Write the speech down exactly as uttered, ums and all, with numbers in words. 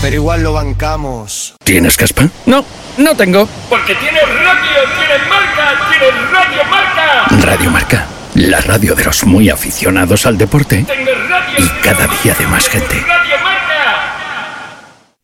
pero igual lo bancamos. ¿Tienes caspa? No, no tengo. Porque tienes radio, tienes marca, tienes Radio Marca. Radio Marca, la radio de los muy aficionados al deporte. Tienes radio, y cada día de más gente.